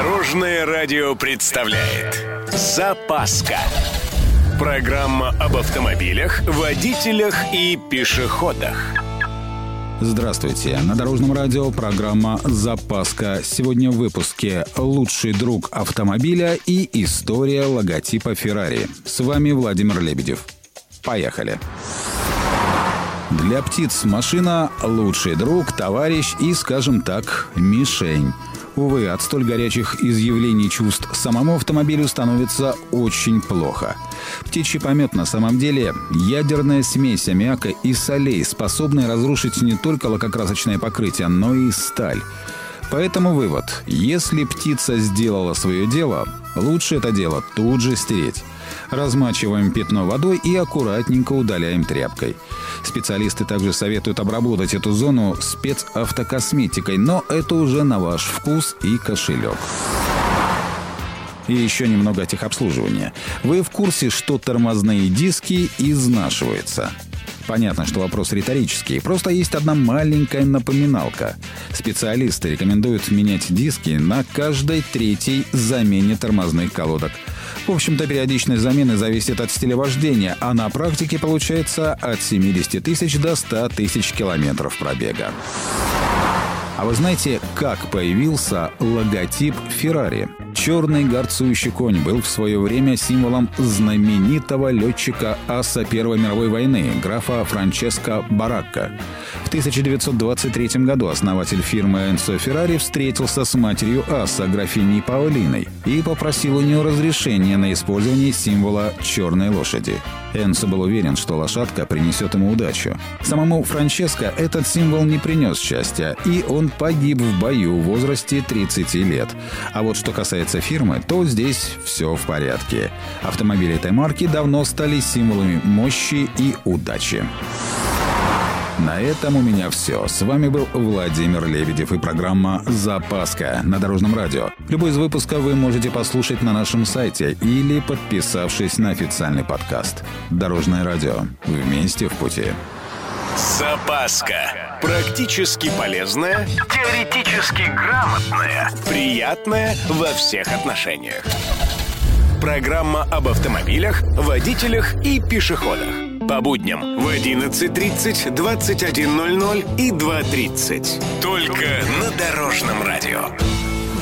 Дорожное радио представляет «Запаска». Программа об автомобилях, водителях и пешеходах. Здравствуйте. На Дорожном радио программа «Запаска». Сегодня в выпуске «Лучший друг автомобиля» и история логотипа «Феррари». С вами Владимир Лебедев. Поехали. Для птиц машина – лучший друг, товарищ и, скажем так, мишень. Увы, от столь горячих изъявлений чувств самому автомобилю становится очень плохо. Птичий помет на самом деле ядерная смесь аммиака и солей, способная разрушить не только лакокрасочное покрытие, но и сталь. Поэтому вывод: если птица сделала свое дело, лучше это дело тут же стереть. Размачиваем пятно водой и аккуратненько удаляем тряпкой. Специалисты также советуют обработать эту зону спецавтокосметикой, но это уже на ваш вкус и кошелек. И еще немного техобслуживания. Вы в курсе, что тормозные диски изнашиваются? Понятно, что вопрос риторический. Просто есть одна маленькая напоминалка. Специалисты рекомендуют менять диски на каждой третьей замене тормозных колодок. В общем-то, периодичность замены зависит от стиля вождения, а на практике получается от 70 тысяч до 100 тысяч километров пробега. А вы знаете, как появился логотип Феррари? Черный горцующий конь был в свое время символом знаменитого летчика-аса Первой мировой войны, графа Франческо Баракка. В 1923 году основатель фирмы Энцо Феррари встретился с матерью аса, графиней Паолиной, и попросил у нее разрешения на использование символа черной лошади. Энцо был уверен, что лошадка принесет ему удачу. Самому Франческо этот символ не принес счастья, и он погиб в бою в возрасте 30 лет. А вот что касается фирмы, то здесь все в порядке. Автомобили этой марки давно стали символами мощи и удачи. На этом у меня все. С вами был Владимир Лебедев и программа «Запаска» на Дорожном радио. Любой из выпусков вы можете послушать на нашем сайте или подписавшись на официальный подкаст. Дорожное радио. Вместе в пути. «Запаска». Практически полезная, теоретически грамотная, приятная во всех отношениях. Программа об автомобилях, водителях и пешеходах. По будням в 11:30, 21:00 и 2:30. Только на Дорожном радио.